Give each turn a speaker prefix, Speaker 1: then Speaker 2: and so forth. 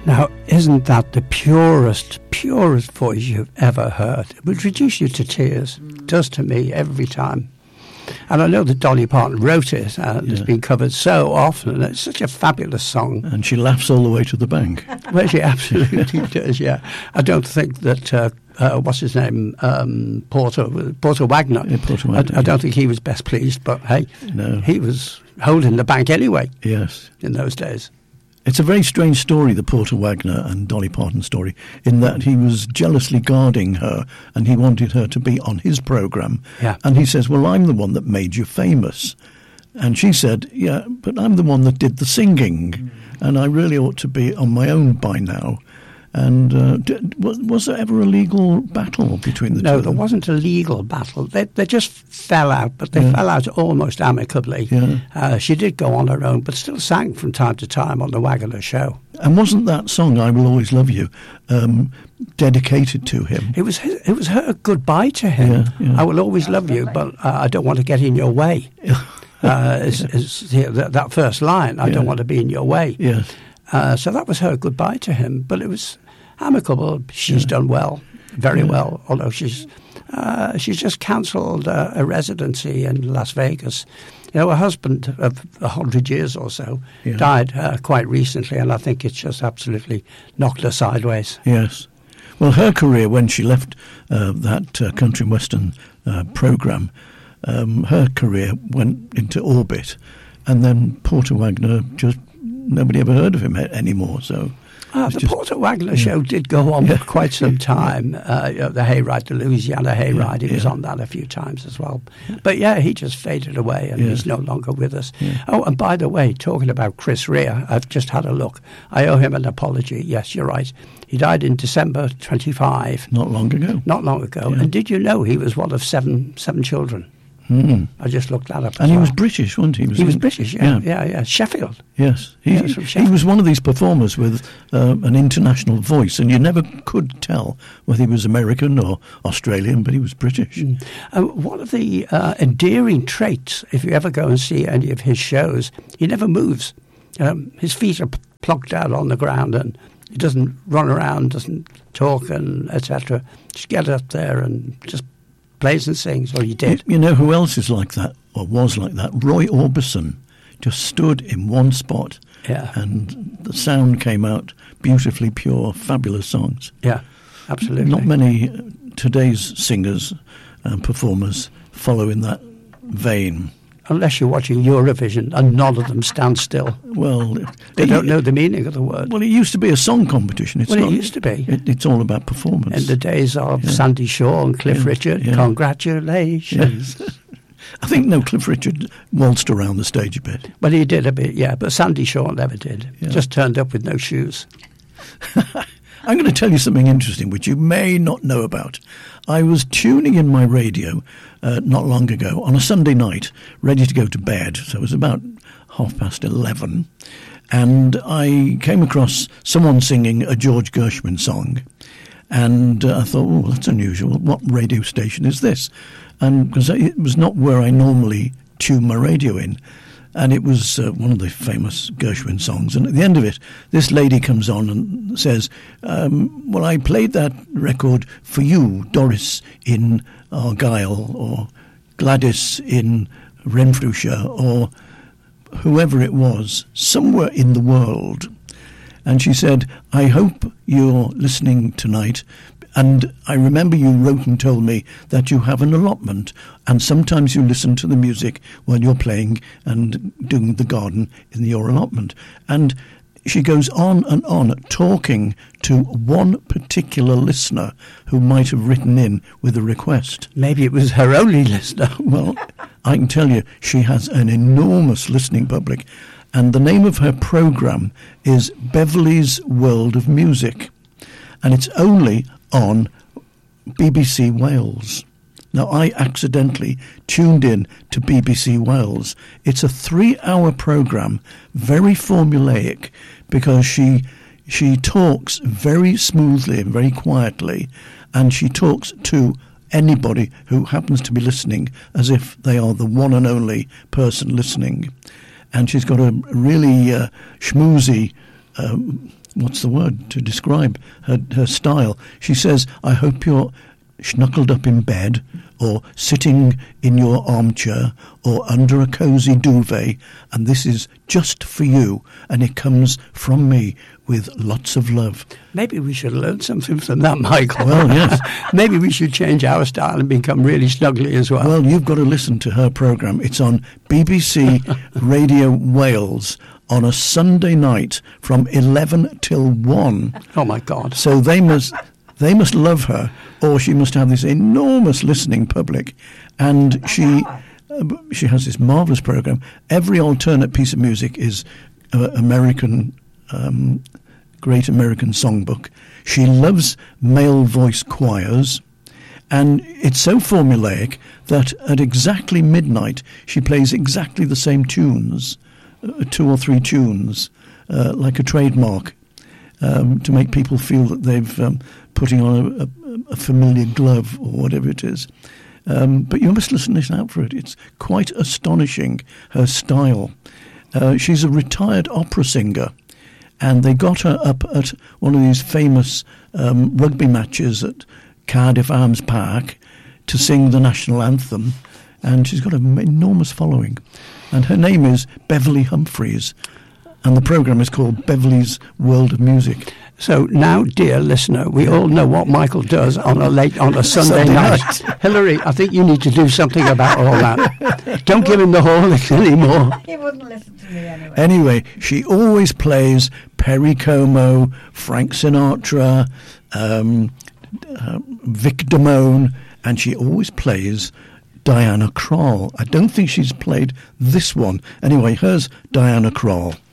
Speaker 1: Now, isn't that the purest voice you've ever heard? It would reduce you to tears. It does to me every time. And I know that Dolly Parton wrote it, and it's been covered so often, and it's such a fabulous song.
Speaker 2: And she laughs all the way to the bank.
Speaker 1: Well, she absolutely does, yeah. I don't think that, what's his name, Porter Wagner.
Speaker 2: Yeah, Porter Wagner,
Speaker 1: I don't think he was best pleased, but hey,
Speaker 2: no.
Speaker 1: He was holding the bank anyway.
Speaker 2: Yes.
Speaker 1: In those days.
Speaker 2: It's a very strange story, the Porter Wagner and Dolly Parton story, in that he was jealously guarding her and he wanted her to be on his programme.
Speaker 1: Yeah.
Speaker 2: And he says, well, I'm the one that made you famous. And she said, yeah, but I'm the one that did the singing and I really ought to be on my own by now. And was there ever a legal battle between the two?
Speaker 1: No, there wasn't a legal battle. They just fell out, but they fell out almost amicably.
Speaker 2: Yeah.
Speaker 1: She did go on her own, but still sang from time to time on the Wagner show.
Speaker 2: And wasn't that song, I Will Always Love You, dedicated to him?
Speaker 1: It was her goodbye to him. Yeah. I will always love you, but I don't want to get in your way. That first line, I don't want to be in your way.
Speaker 2: Yes.
Speaker 1: So that was her goodbye to him, but it was amicable. She's done well, very well, although she's just cancelled a residency in Las Vegas. You know, her husband of 100 years or so died quite recently, and I think it's just absolutely knocked her sideways.
Speaker 2: Yes. Well, her career, when she left that country and western programme, her career went into orbit, and then Porter Wagner nobody ever heard of him anymore. So
Speaker 1: the Porter Wagner show did go on for quite some time. The Hayride, the Louisiana Hayride, he was on that a few times as well. But he just faded away and he's no longer with us. Yeah. Oh, and by the way, talking about Chris Rea, I've just had a look. I owe him an apology. Yes, you're right. He died in December 25.
Speaker 2: Not long ago.
Speaker 1: Yeah. And did you know he was one of seven children? I just looked that up.
Speaker 2: And he was British, wasn't he?
Speaker 1: He was British, yeah. Sheffield.
Speaker 2: Yes. He was one of these performers with an international voice, and you never could tell whether he was American or Australian, but he was British.
Speaker 1: One of the endearing traits, if you ever go and see any of his shows, he never moves. His feet are plucked out on the ground, and he doesn't run around, doesn't talk, and etc. Just get up there and just plays and sings, or he did.
Speaker 2: You know who else is like that, or was like that? Roy Orbison just stood in one spot, and the sound came out beautifully pure, fabulous songs.
Speaker 1: Yeah, absolutely.
Speaker 2: Not many today's singers and performers follow in that vein.
Speaker 1: Unless you're watching Eurovision, and none of them stand still.
Speaker 2: Well,
Speaker 1: they don't know the meaning of the word.
Speaker 2: Well, it used to be a song competition.
Speaker 1: It used to be.
Speaker 2: It's all about performance.
Speaker 1: In the days of Sandy Shaw and Cliff Richard, congratulations.
Speaker 2: Yes. I think, Cliff Richard waltzed around the stage a bit.
Speaker 1: Well, he did a bit, but Sandy Shaw never did. Yeah. Just turned up with no shoes.
Speaker 2: I'm going to tell you something interesting which you may not know about. I was tuning in my radio not long ago on a Sunday night, ready to go to bed. So it was about 11:30. And I came across someone singing a George Gershwin song. And I thought, that's unusual. What radio station is this? And because it was not where I normally tune my radio in. And it was one of the famous Gershwin songs. And at the end of it, this lady comes on and says, well, I played that record for you, Doris in Argyll, or Gladys in Renfrewshire, or whoever it was, somewhere in the world. And she said, I hope you're listening tonight. And I remember you wrote and told me that you have an allotment, and sometimes you listen to the music while you're playing and doing the garden in your allotment. And she goes on and on talking to one particular listener who might have written in with a request.
Speaker 1: Maybe it was her only listener.
Speaker 2: Well, I can tell you, she has an enormous listening public, and the name of her programme is Beverly's World of Music, and it's only on BBC Wales. Now, I accidentally tuned in to BBC Wales. It's a 3-hour programme, very formulaic, because she talks very smoothly and very quietly, and she talks to anybody who happens to be listening as if they are the one and only person listening. And she's got a really schmoozy what's the word to describe her style? She says, I hope you're snuggled up in bed or sitting in your armchair or under a cosy duvet, and this is just for you, and it comes from me with lots of love.
Speaker 1: Maybe we should learn something from that, Michael.
Speaker 2: Well, yes.
Speaker 1: Maybe we should change our style and become really snuggly as well.
Speaker 2: Well, you've got to listen to her programme. It's on BBC Radio Wales on a Sunday night from 11 till 1.
Speaker 1: Oh, my God.
Speaker 2: So they must love her, or she must have this enormous listening public. And she has this marvellous programme. Every alternate piece of music is Great American Songbook. She loves male voice choirs, and it's so formulaic that at exactly midnight she plays exactly the same tunes, 2 or 3 tunes, like a trademark, to make people feel that they've putting on a familiar glove or whatever it is. But you must listen out for it. It's quite astonishing, her style. She's a retired opera singer, and they got her up at one of these famous rugby matches at Cardiff Arms Park to sing the national anthem, and she's got an enormous following. And her name is Beverly Humphreys, and the programme is called Beverly's World of Music.
Speaker 1: So now, dear listener, we all know what Michael does on a Sunday night. Hilary, I think you need to do something about all that. Don't give him the Horlicks anymore.
Speaker 3: He wouldn't listen to me anyway.
Speaker 2: Anyway, she always plays Perry Como, Frank Sinatra, Vic Damone, and she always plays Diana Krall. I don't think she's played this one. Anyway, here's Diana Krall.